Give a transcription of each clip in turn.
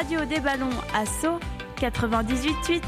radio des ballons à Sceaux, 98.8.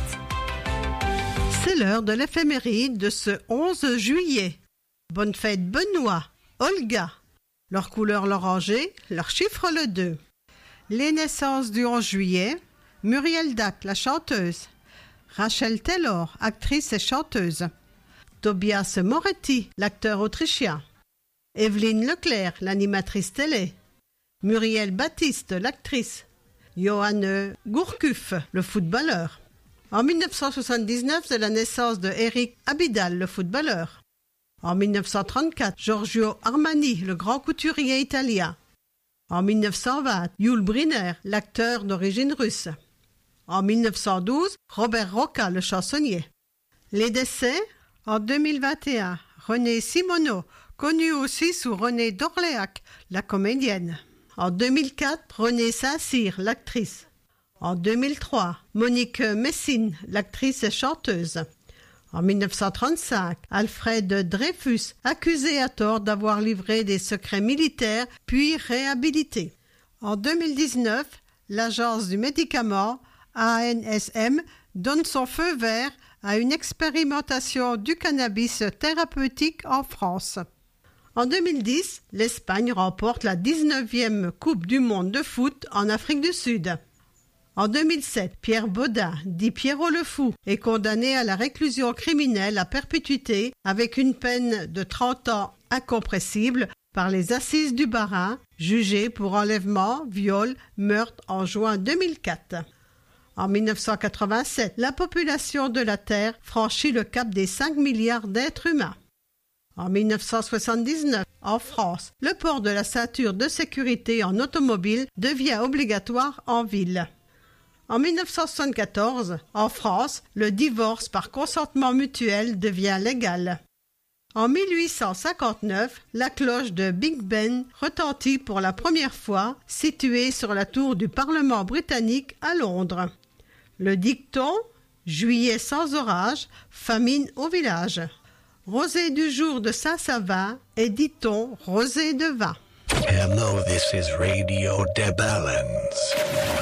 C'est l'heure de l'éphéméride de ce 11 juillet. Bonne fête Benoît, Olga. Leur couleur l'oranger, leur chiffre le 2. Les naissances du 11 juillet, Muriel Dac, la chanteuse. Rachel Taylor, actrice et chanteuse. Tobias Moretti, l'acteur autrichien. Evelyne Leclerc, l'animatrice télé. Muriel Baptiste, l'actrice. Johan Gourcuff, le footballeur. En 1979, c'est la naissance de Eric Abidal, le footballeur. En 1934, Giorgio Armani, le grand couturier italien. En 1920, Yul Brynner, l'acteur d'origine russe. En 1912, Robert Rocca, le chansonnier. Les décès, en 2021, Renée Simoneau, connue aussi sous Renée d'Orléac, la comédienne. En 2004, Renée Saint-Cyr, l'actrice. En 2003, Monique Messine, l'actrice et chanteuse. En 1935, Alfred Dreyfus, accusé à tort d'avoir livré des secrets militaires, puis réhabilité. En 2019, l'agence du médicament, ANSM, donne son feu vert à une expérimentation du cannabis thérapeutique en France. En 2010, l'Espagne remporte la 19e Coupe du monde de foot en Afrique du Sud. En 2007, Pierre Baudin, dit Pierrot le Fou, est condamné à la réclusion criminelle à perpétuité avec une peine de 30 ans incompressible par les assises du Bas-Rhin, jugé pour enlèvement, viol, meurtre en juin 2004. En 1987, la population de la Terre franchit le cap des 5 milliards d'êtres humains. En 1979, en France, le port de la ceinture de sécurité en automobile devient obligatoire en ville. En 1974, en France, le divorce par consentement mutuel devient légal. En 1859, la cloche de Big Ben retentit pour la première fois, située sur la tour du Parlement britannique à Londres. Le dicton « Juillet sans orage, famine au village ». Rosée du jour de Saint-Savin et dit-on rosée de vin. Hello, this is Radio des Ballons.